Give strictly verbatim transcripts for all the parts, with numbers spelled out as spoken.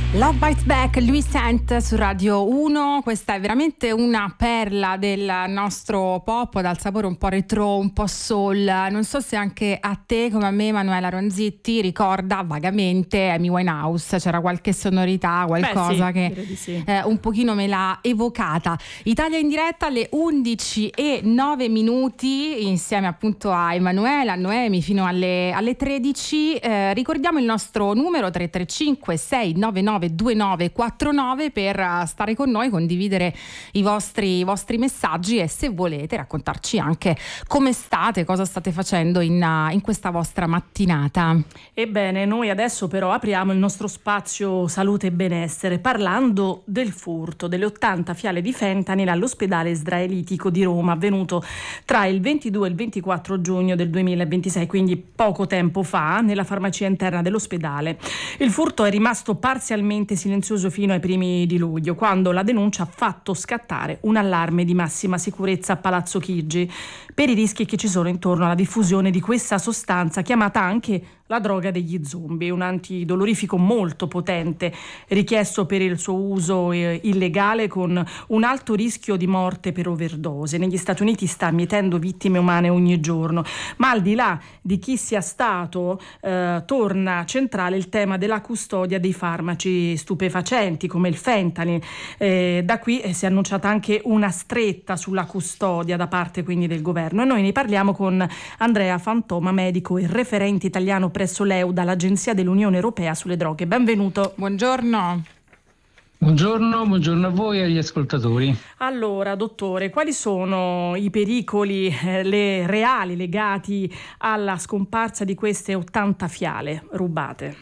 Love Bites Back, lui sente su Radio uno. Questa è veramente una perla del nostro pop, dal sapore un po' retro, un po' soul. Non so se anche a te, come a me, Emanuela Ronzitti, ricorda vagamente Amy Winehouse. C'era qualche sonorità, qualcosa Beh, sì, che di sì. eh, un pochino me l'ha evocata. Italia in diretta alle undici e nove minuti, insieme appunto a Emanuela, a Noemi, fino alle, alle tredici. Eh, ricordiamo il nostro numero tre tre cinque sei nove nove due nove quattro nove per stare con noi, condividere i vostri, i vostri messaggi e, se volete, raccontarci anche come state, cosa state facendo in, in questa vostra mattinata. Ebbene, noi adesso però apriamo il nostro spazio salute e benessere parlando del furto delle ottanta fiale di fentanyl all'ospedale israelitico di Roma, avvenuto tra il ventidue e il ventiquattro giugno del duemilaventisei, quindi poco tempo fa, nella farmacia interna dell'ospedale. Il furto è rimasto parzialmente silenzioso fino ai primi di luglio, quando la denuncia ha fatto scattare un allarme di massima sicurezza a Palazzo Chigi per i rischi che ci sono intorno alla diffusione di questa sostanza, chiamata anche la droga degli zombie, un antidolorifico molto potente richiesto per il suo uso eh, illegale, con un alto rischio di morte per overdose. Negli Stati Uniti sta mietendo vittime umane ogni giorno, ma al di là di chi sia stato, eh, torna centrale il tema della custodia dei farmaci stupefacenti come il fentanyl. Eh, da qui eh, si è annunciata anche una stretta sulla custodia da parte quindi del governo, e noi ne parliamo con Andrea Fantoma, medico e referente italiano presso l'EUDA, l'Agenzia dell'Unione Europea sulle droghe. Benvenuto. Buongiorno. Buongiorno, buongiorno a voi e agli ascoltatori. Allora, dottore, quali sono i pericoli eh, le reali legati alla scomparsa di queste ottanta fiale rubate?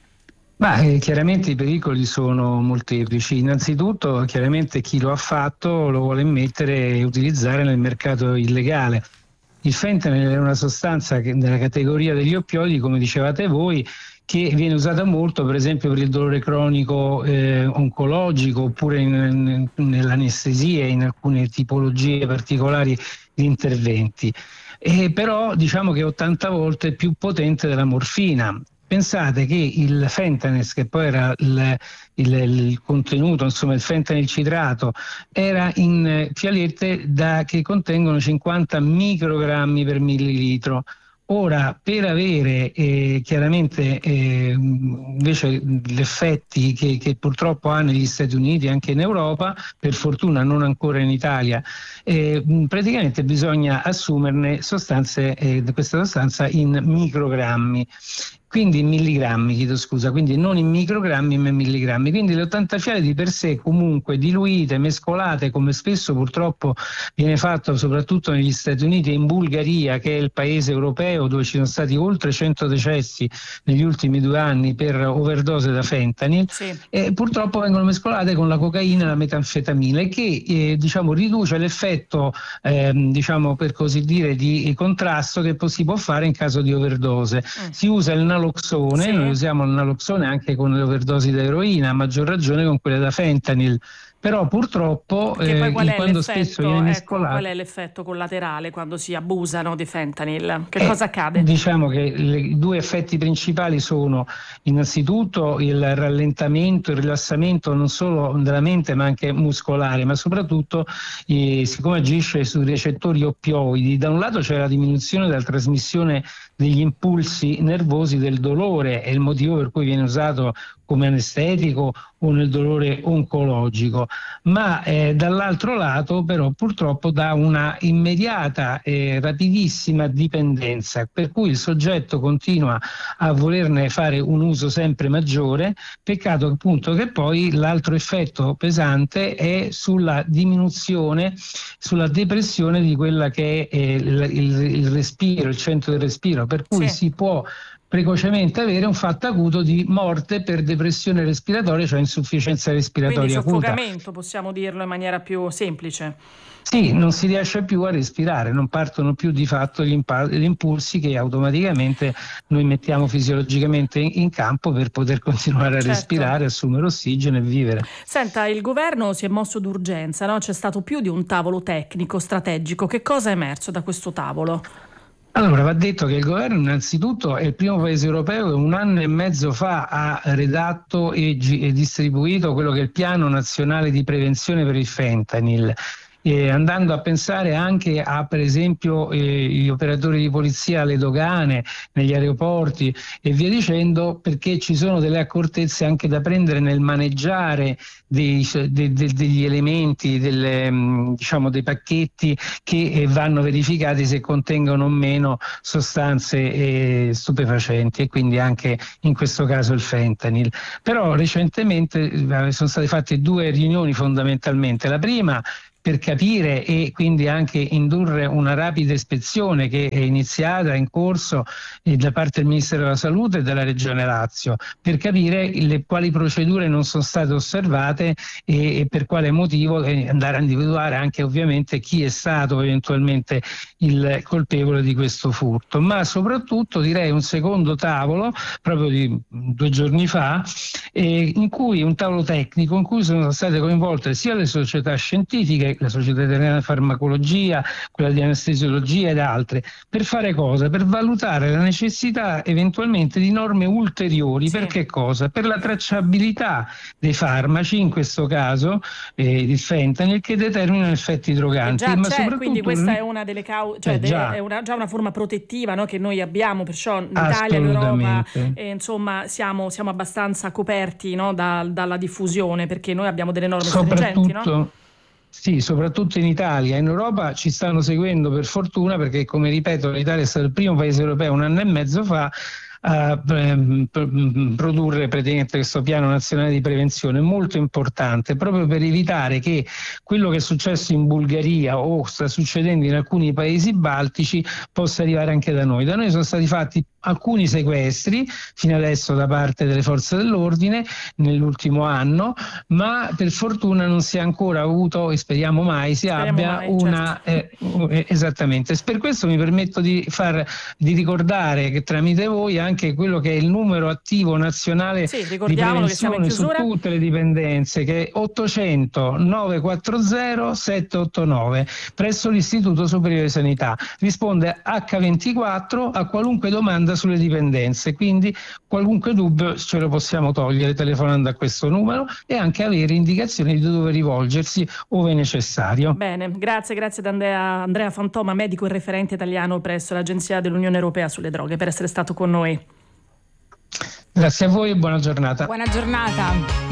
Beh, chiaramente i pericoli sono molteplici. Innanzitutto, chiaramente chi lo ha fatto lo vuole mettere e utilizzare nel mercato illegale. Il fentanyl è una sostanza che nella categoria degli oppioidi, come dicevate voi, che viene usata molto per esempio per il dolore cronico eh, oncologico, oppure in, in, nell'anestesia, in alcune tipologie particolari di interventi. E però diciamo che è ottanta volte più potente della morfina. Pensate che il fentanyl, che poi era il, il, il contenuto, insomma il fentanyl citrato, era in fialette da, che contengono cinquanta microgrammi per millilitro. Ora, per avere eh, chiaramente eh, invece gli effetti che, che purtroppo ha negli Stati Uniti e anche in Europa, per fortuna non ancora in Italia, eh, praticamente bisogna assumerne sostanze, eh, questa sostanza in microgrammi. Quindi in milligrammi, chiedo scusa, quindi non in microgrammi ma in milligrammi. Quindi le ottanta fiale di per sé comunque diluite, mescolate, come spesso purtroppo viene fatto soprattutto negli Stati Uniti e in Bulgaria, che è il paese europeo dove ci sono stati oltre cento decessi negli ultimi due anni per overdose da fentanyl, Sì. E purtroppo vengono mescolate con la cocaina e la metanfetamina, che eh, diciamo riduce l'effetto eh, diciamo per così dire di contrasto che si può fare in caso di overdose. Mm. Si usa il naloxone, sì. Noi usiamo il naloxone anche con le overdosi da eroina, a maggior ragione con quelle da fentanyl. Però purtroppo eh, qual è quando spesso viene mescolato, ecco, qual è l'effetto collaterale quando si abusano di fentanyl? Che eh, cosa accade? Diciamo che i due effetti principali sono innanzitutto il rallentamento, il rilassamento non solo della mente ma anche muscolare, ma soprattutto eh, siccome agisce sui recettori oppioidi, da un lato c'è la diminuzione della trasmissione degli impulsi nervosi del dolore, è il motivo per cui viene usato come anestetico o nel dolore oncologico, ma eh, dall'altro lato però purtroppo dà una immediata e rapidissima dipendenza, per cui il soggetto continua a volerne fare un uso sempre maggiore. Peccato appunto che poi l'altro effetto pesante è sulla diminuzione, sulla depressione di quella che è eh, il, il, il respiro, il centro del respiro, per cui sì. si può precocemente avere un fatto acuto di morte per depressione respiratoria, cioè insufficienza respiratoria acuta. Quindi soffocamento, possiamo dirlo in maniera più semplice. Sì, non si riesce più a respirare, non partono più di fatto gli, impa- gli impulsi che automaticamente noi mettiamo fisiologicamente in, in campo per poter continuare a certo. respirare, assumere ossigeno e vivere. Senta, il governo si è mosso d'urgenza, no? C'è stato più di un tavolo tecnico strategico. Che cosa è emerso da questo tavolo? Allora, va detto che il governo innanzitutto è il primo paese europeo che un anno e mezzo fa ha redatto e, gi- e distribuito quello che è il piano nazionale di prevenzione per il fentanyl. Eh, andando a pensare anche a, per esempio, eh, gli operatori di polizia alle dogane, negli aeroporti e via dicendo, perché ci sono delle accortezze anche da prendere nel maneggiare dei, de, de, degli elementi, delle, mh, diciamo, dei pacchetti che eh, vanno verificati se contengono o meno sostanze eh, stupefacenti, e quindi anche in questo caso il fentanyl. Però recentemente eh, sono state fatte due riunioni fondamentalmente. La prima per capire e quindi anche indurre una rapida ispezione che è iniziata, in corso eh, da parte del Ministero della Salute e della Regione Lazio, per capire le, quali procedure non sono state osservate e, e per quale motivo, e andare a individuare anche ovviamente chi è stato eventualmente il colpevole di questo furto. Ma soprattutto direi un secondo tavolo, proprio di due giorni fa, eh, in cui un tavolo tecnico in cui sono state coinvolte sia le società scientifiche, la Società Italiana di Farmacologia, quella di Anestesiologia ed altre, per fare cosa? Per valutare la necessità eventualmente di norme ulteriori. Sì. Per che cosa? Per la tracciabilità dei farmaci, in questo caso eh, il fentanyl, che determinano effetti droganti. Già ma c'è, soprattutto quindi questa è una delle cause, cioè eh, de- già. è una, già una forma protettiva, no, che noi abbiamo, perciò in Italia, in Europa, eh, insomma siamo, siamo abbastanza coperti, no, da, dalla diffusione, perché noi abbiamo delle norme stringenti, no? Sì, soprattutto in Italia. In Europa ci stanno seguendo per fortuna, perché, come ripeto, l'Italia è stato il primo paese europeo un anno e mezzo fa a ehm, produrre praticamente questo piano nazionale di prevenzione, molto importante, proprio per evitare che quello che è successo in Bulgaria o sta succedendo in alcuni paesi baltici possa arrivare anche da noi. Da noi sono stati fatti alcuni sequestri fino adesso da parte delle forze dell'ordine nell'ultimo anno, ma per fortuna non si è ancora avuto, e speriamo mai si speriamo abbia mai, una certo. eh, esattamente. Per questo mi permetto di far di ricordare che tramite voi anche quello che è il numero attivo nazionale sì, di prevenzione su tutte le dipendenze, che è ottocento novecentoquaranta settecentoottantanove presso l'Istituto Superiore di Sanità. Risponde acca ventiquattro a qualunque domanda sulle dipendenze, quindi qualunque dubbio ce lo possiamo togliere telefonando a questo numero e anche avere indicazioni di dove rivolgersi ove necessario. Bene, grazie, grazie ad Andrea, Andrea Fantoma, medico e referente italiano presso l'Agenzia dell'Unione Europea sulle droghe, per essere stato con noi. Grazie a voi e buona giornata. Buona giornata.